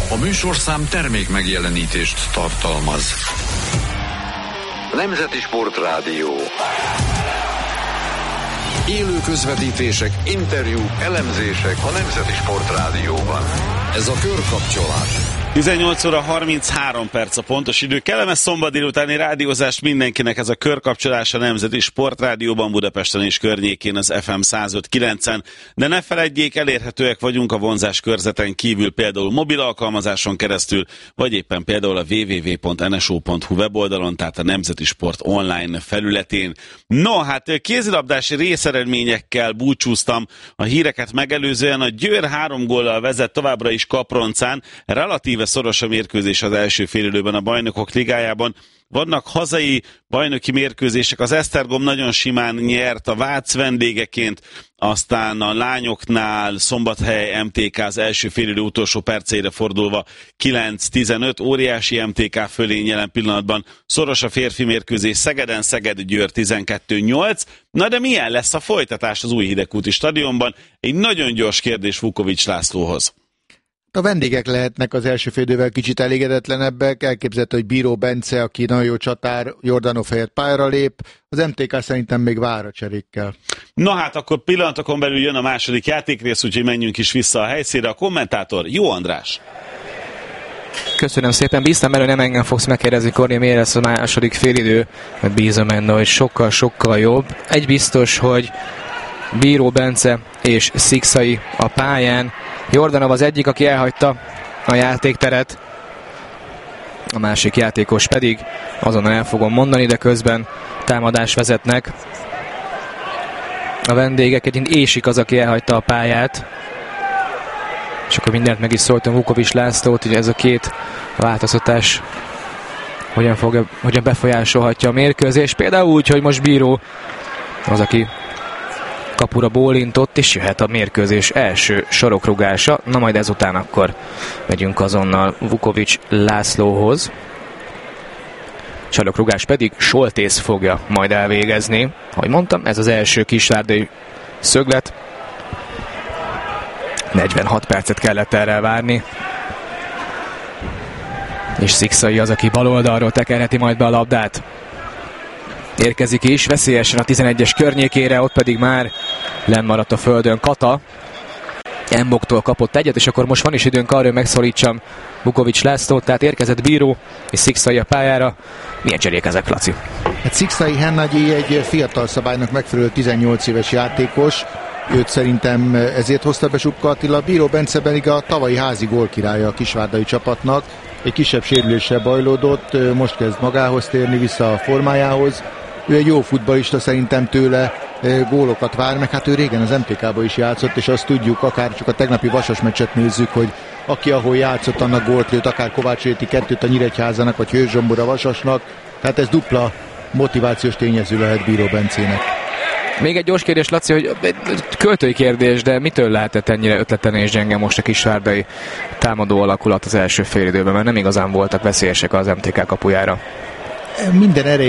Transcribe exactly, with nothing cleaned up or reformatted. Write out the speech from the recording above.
A műsorszám termék megjelenítést tartalmaz. Nemzeti Sportrádió. Élő közvetítések, interjúk, elemzések a Nemzeti Sportrádióban. Ez a Körkapcsolás. tizennyolc óra harminchárom perc a pontos idő. Kellemes szombat délutáni rádiózást mindenkinek, ez a Körkapcsolás a Nemzeti Sportrádióban, Budapesten és környékén az ef em száz öt kilencen. De ne feledjék, elérhetőek vagyunk a vonzás körzeten kívül, például mobil alkalmazáson keresztül, vagy éppen például a double-u double-u double-u pont en es o pont hu weboldalon, tehát a Nemzeti Sport online felületén. No, hát kézilabdási részeredményekkel búcsúztam a híreket megelőzően. A Győr három góllal vezet továbbra is Kaproncán, relatív szoros a mérkőzés az első félidőben a Bajnokok Ligájában. Vannak hazai bajnoki mérkőzések, az Esztergom nagyon simán nyert a Vác vendégeként, aztán a lányoknál Szombathely em té ká az első félidő utolsó perceire fordulva kilenc tizenöt, óriási em té ká fölé jelen pillanatban, szoros a férfi mérkőzés Szegeden, Szeged Győr tizenkettő nyolc. Na de milyen lesz a folytatás az Újhidegkúti stadionban? Egy nagyon gyors kérdés Vukovics Lászlóhoz. A vendégek lehetnek az első félidővel kicsit elégedetlenebbek, elképzelhető, hogy Bíró Bence, aki nagyon jó csatár, Jordanov helyett pályára lép, az em té ká szerintem még vár a cserékkel. Na hát akkor pillanatokon belül jön a második játékrész, úgyhogy menjünk is vissza a helyszínre. A kommentátor Jó András. Köszönöm szépen, bíztam elő, nem engem fogsz megkérdezni, Kornél, miért lesz a második félidő, mert bízom benne, hogy sokkal-sokkal jobb. Egy biztos, hogy Bíró Bence és Szikszai a pályán. Jordanov az egyik, aki elhagyta a játékteret, a másik játékos pedig, azonnal el fogom mondani, de közben támadás vezetnek a vendégek. Egyint Ésik az, aki elhagyta a pályát, és akkor mindent meg is szóltam Vukovics Lászlót, hogy ez a két változtatás hogyan, fogja, hogyan befolyásolhatja a mérkőzést. Például úgy, hogy most Bíró az, aki kapura bólintott, és jöhet a mérkőzés első sarokrugása. Na majd ezután akkor megyünk azonnal Vukovics Lászlóhoz. Sarokrugás pedig Soltész fogja majd elvégezni. Ahogy mondtam, ez az első kisvárdai szöglet. negyvenhat percet kellett erre várni. És Szikszai az, aki bal oldalról tekerheti majd be a labdát. Érkezik is, veszélyesen a tizenegyes környékére, ott pedig már lennmaradt a földön Kata. Emboktól kapott egyet, és akkor most van is időnk arra, hogy megszólítsam Vukovics Lászlót, tehát érkezett Bíró és Szikszai a pályára. Milyen cserék ezek, Laci? Hát Szikszai Hennagyi egy fiatal szabálynak megfelelő tizennyolc éves játékos, őt szerintem ezért hozta be Zsupka Attila. Bíró Bence pedig a tavalyi házi gólkirálya a kisvárdai csapatnak, egy kisebb sérüléssel bajlódott, most kezd magához térni, vissza a formájához. Ő egy jó futballista, szerintem tőle gólokat vár, meg hát ő régen az em té ká-ba is játszott, és azt tudjuk, akár csak a tegnapi Vasas meccset nézzük, hogy aki ahol játszott, annak gólt lőtt, akár Kovács Réti kettőt a Nyíregyházának, vagy Hős-Zsombor a Vasasnak, tehát ez dupla motivációs tényező lehet Bíró Bencének. Még egy gyors kérdés, Laci, hogy költői kérdés, de mitől lehetett ennyire ötletlen és gyenge most a kisvárdai támadó alakulat az első félidőben, mert nem igazán voltak veszélyesek az em té ká kapujára? Minden erejét